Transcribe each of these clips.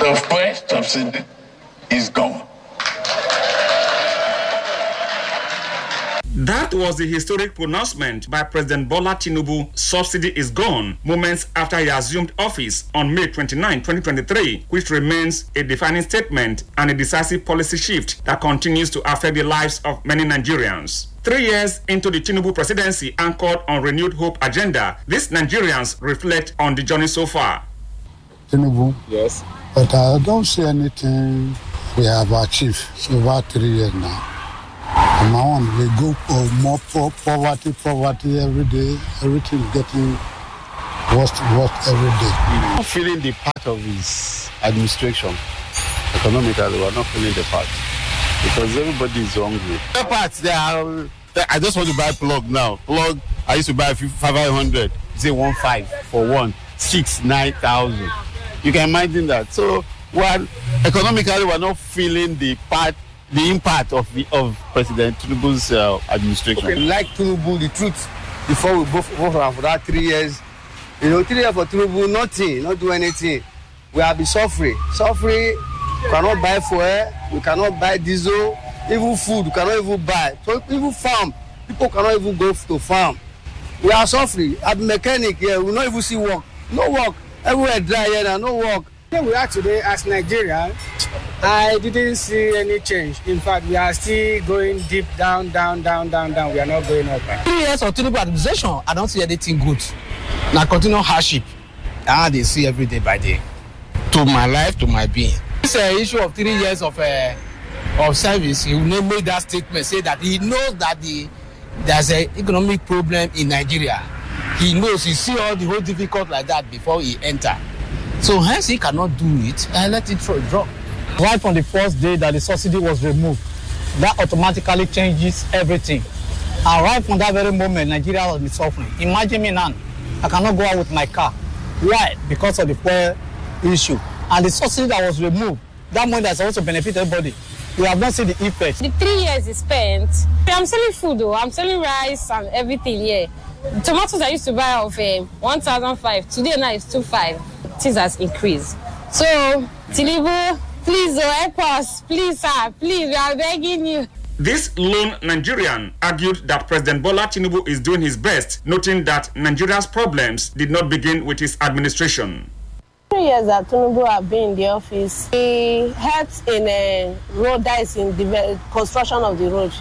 The first subsidy is gone. That was the historic pronouncement by President Bola Tinubu. Subsidy is gone, moments after he assumed office on May 29, 2023, which remains a defining statement and a decisive policy shift that continues to affect the lives of many Nigerians. 3 years into the Tinubu presidency anchored on renewed hope agenda, these Nigerians reflect on the journey so far. Tinubu? Yes. But I don't see anything we have achieved so about 3 years now. On my own, we go for more poverty every day. Everything getting worse every day. Not feeling the part of his administration. Economically, we're not feeling the part. Because everybody is hungry. The parts, I just want to buy plug now. Plug, I used to buy 500. Say 1.5 for one. 9,000. You can imagine that. So, economically, we're not feeling the impact of President Tinubu's administration. Okay, like Tinubu, the truth, before we go for that 3 years, 3 years for Tinubu, nothing, not do anything. We have been suffering. We cannot buy fuel, we cannot buy diesel, even food, we cannot even buy. So even farm, people cannot even go to farm. We are suffering. I'm a mechanic here, we don't even see work. No work. Everywhere dry here now, no work. Where we are today as Nigeria, I didn't see any change. In fact, we are still going deep down. We are not going up. 3 years of Tinubu administration, I don't see anything good. Now continue hardship. They see every day by day. To my life, to my being. This issue of 3 years of service, he will make that statement, say that he knows that there's an economic problem in Nigeria. He knows, he see all the whole difficult like that before he enter. So hence he cannot do it, and let it drop. Right from the first day that the subsidy was removed, that automatically changes everything. And right from that very moment, Nigeria has been suffering. Imagine me now, I cannot go out with my car. Why? Because of the fuel issue. And the subsidy that was removed, that money that's supposed to benefit everybody, we have not seen the effect. The 3 years is spent. I'm selling food though, I'm selling rice and everything here. The tomatoes I used to buy of 1,500, today now it's 2,500. Things has increased. So, Tinubu, please help us. Please, sir. Please, we are begging you. This lone Nigerian argued that President Bola Tinubu is doing his best, noting that Nigeria's problems did not begin with his administration. 3 years that Tinubu have been in the office, he helped in road, that is in the construction of the road.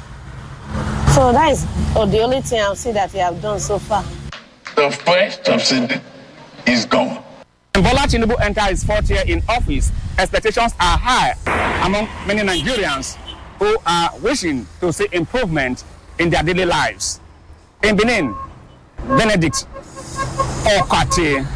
So that is the only thing I'll see that he have done so far. The first subsidy is gone. When Bola Tinubu entered his 4th year in office, expectations are high among many Nigerians who are wishing to see improvement in their daily lives. In Benin, Benedict Okati,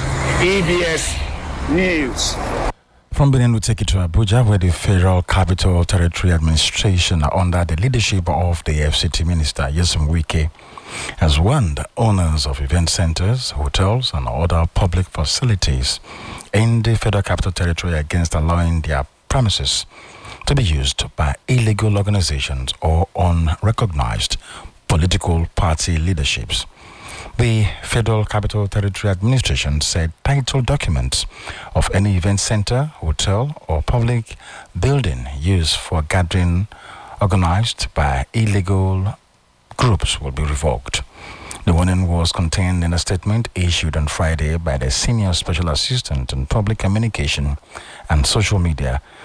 EBS News. From Benin, we take it to Abuja, where the Federal Capital Territory Administration, under the leadership of the FCT Minister, Nyesom Wike, has warned owners of event centers, hotels, and other public facilities in the Federal Capital Territory against allowing their premises to be used by illegal organizations or unrecognized political party leaderships. The Federal Capital Territory Administration said title documents of any event center, hotel, or public building used for gathering organized by illegal groups will be revoked. The warning was contained in a statement issued on Friday by the Senior Special Assistant on Public Communication and Social Media,